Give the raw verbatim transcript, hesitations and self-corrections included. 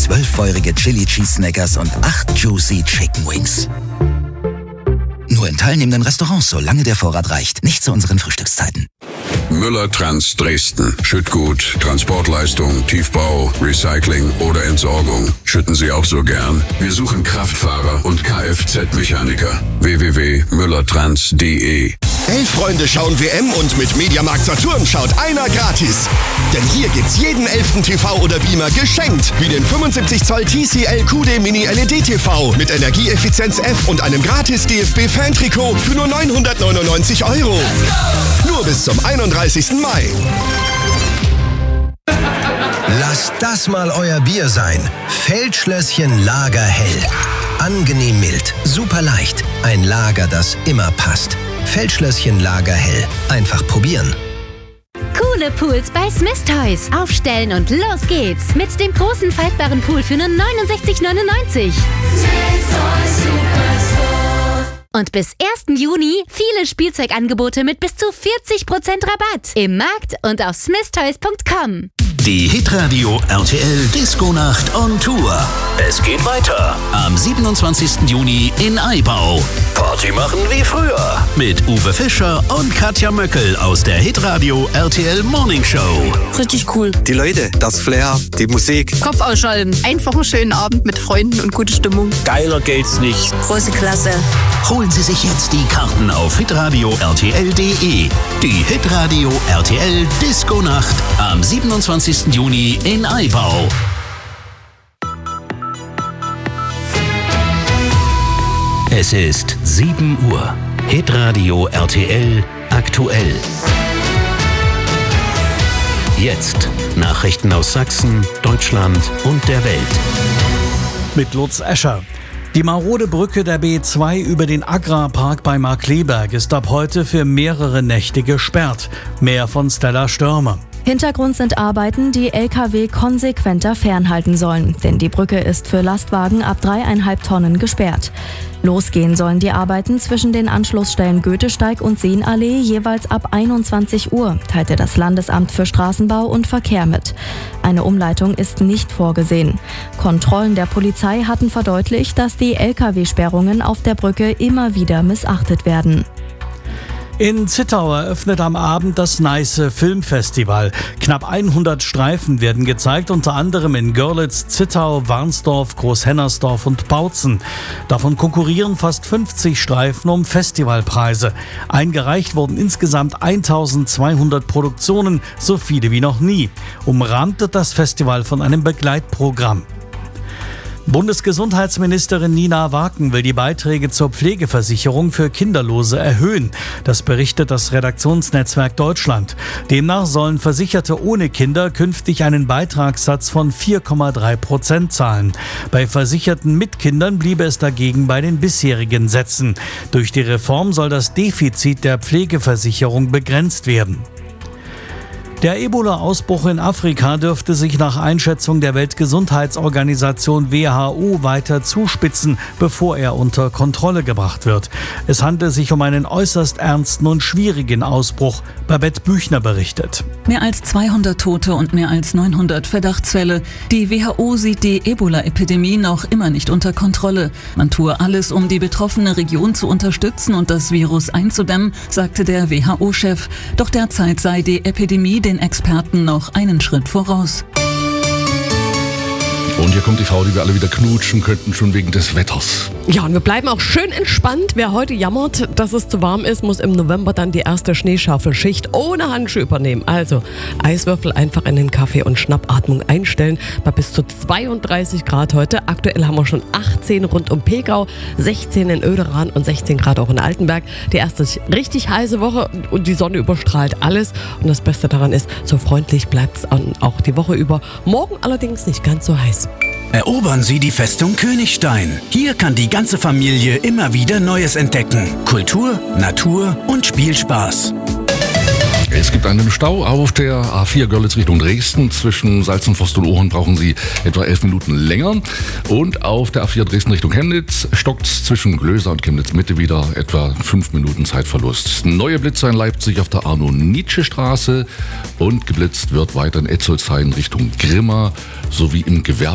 zwölf feurige Chili Cheese Snackers und acht Juicy Chicken Wings. Nur in teilnehmenden Restaurants, solange der Vorrat reicht. Nicht zu unseren Frühstückszeiten. Müller Trans Dresden. Schüttgut, Transportleistung, Tiefbau, Recycling oder Entsorgung. Schütten Sie auch so gern? Wir suchen Kraftfahrer und Kfz-Mechaniker. w w w punkt müllertrans punkt de. Elf Freunde schauen W M und mit Mediamarkt Saturn schaut einer gratis. Denn hier gibt's jeden elften T V oder Beamer geschenkt. Wie den fünfundsiebzig Zoll T C L Q D Mini L E D T V mit Energieeffizienz F und einem gratis D F B-Fan-Trikot für nur neunhundertneunundneunzig Euro. Nur bis zum einunddreißigsten Mai. Lasst das mal euer Bier sein. Feldschlösschen Lagerhell. Angenehm mild, super leicht. Ein Lager, das immer passt. Feldschlösschen Lagerhell. Einfach probieren. Coole Pools bei Smith Toys. Aufstellen und los geht's. Mit dem großen faltbaren Pool für nur neunundsechzig neunundneunzig. Und bis ersten Juni viele Spielzeugangebote mit bis zu vierzig Prozent Rabatt. Im Markt und auf smith toys punkt com. Die Hitradio R T L Disco-Nacht on Tour. Es geht weiter am siebenundzwanzigsten Juni in Aibau. Party machen wie früher mit Uwe Fischer und Katja Möckel aus der Hitradio R T L Morning Show. Richtig cool. Die Leute, das Flair, die Musik. Kopf ausschalten. Einfach einen schönen Abend mit Freunden und gute Stimmung. Geiler geht's nicht. Große Klasse. Holen Sie sich jetzt die Karten auf hitradio r t l punkt de. Die Hitradio R T L Disco-Nacht am siebenundzwanzigsten Juni in Aibau. Es ist sieben Uhr. Hitradio R T L aktuell. Jetzt Nachrichten aus Sachsen, Deutschland und der Welt. Mit Lutz Escher. Die marode Brücke der B zwei über den Agrarpark bei Markkleeberg ist ab heute für mehrere Nächte gesperrt. Mehr von Stella Stürmer. Hintergrund sind Arbeiten, die L K W konsequenter fernhalten sollen. Denn die Brücke ist für Lastwagen ab dreieinhalb Tonnen gesperrt. Losgehen sollen die Arbeiten zwischen den Anschlussstellen Goethesteig und Seenallee jeweils ab einundzwanzig Uhr, teilte das Landesamt für Straßenbau und Verkehr mit. Eine Umleitung ist nicht vorgesehen. Kontrollen der Polizei hatten verdeutlicht, dass die L K W-Sperrungen auf der Brücke immer wieder missachtet werden. In Zittau eröffnet am Abend das Neiße Filmfestival. Knapp hundert Streifen werden gezeigt, unter anderem in Görlitz, Zittau, Warnsdorf, Großhennersdorf und Bautzen. Davon konkurrieren fast fünfzig Streifen um Festivalpreise. Eingereicht wurden insgesamt eintausendzweihundert Produktionen, so viele wie noch nie. Umrahmt wird das Festival von einem Begleitprogramm. Bundesgesundheitsministerin Nina Waken will die Beiträge zur Pflegeversicherung für Kinderlose erhöhen. Das berichtet das Redaktionsnetzwerk Deutschland. Demnach sollen Versicherte ohne Kinder künftig einen Beitragssatz von vier Komma drei Prozent zahlen. Bei Versicherten mit Kindern bliebe es dagegen bei den bisherigen Sätzen. Durch die Reform soll das Defizit der Pflegeversicherung begrenzt werden. Der Ebola-Ausbruch in Afrika dürfte sich nach Einschätzung der Weltgesundheitsorganisation W H O weiter zuspitzen, bevor er unter Kontrolle gebracht wird. Es handelt sich um einen äußerst ernsten und schwierigen Ausbruch, Babette Büchner berichtet. Mehr als zweihundert Tote und mehr als neunhundert Verdachtsfälle. Die W H O sieht die Ebola-Epidemie noch immer nicht unter Kontrolle. Man tue alles, um die betroffene Region zu unterstützen und das Virus einzudämmen, sagte der W H O-Chef. Doch derzeit sei die Epidemie den Experten noch einen Schritt voraus. Und hier kommt die Frau, die wir alle wieder knutschen könnten, schon wegen des Wetters. Ja, und wir bleiben auch schön entspannt. Wer heute jammert, dass es zu warm ist, muss im November dann die erste Schneeschaufelschicht ohne Handschuhe übernehmen. Also Eiswürfel einfach in den Kaffee und Schnappatmung einstellen. Bei bis zu zweiunddreißig Grad heute. Aktuell haben wir schon achtzehn rund um Pegau, sechzehn in Oederan und sechzehn Grad auch in Altenberg. Die erste richtig heiße Woche und die Sonne überstrahlt alles. Und das Beste daran ist, so freundlich bleibt es auch die Woche über. Morgen allerdings nicht ganz so heiß. Erobern Sie die Festung Königstein. Hier kann die ganze Familie immer wieder Neues entdecken. Kultur, Natur und Spielspaß. Es gibt einen Stau auf der A vier Görlitz Richtung Dresden. Zwischen Salzenforst und Ohren brauchen Sie etwa elf Minuten länger. Und auf der A vier Dresden Richtung Chemnitz stockt es zwischen Glöser und Chemnitz Mitte wieder etwa fünf Minuten Zeitverlust. Neue Blitzer in Leipzig auf der Arno-Nietzsche-Straße und geblitzt wird weiter in Etzolshain Richtung Grimma sowie im Gewerbe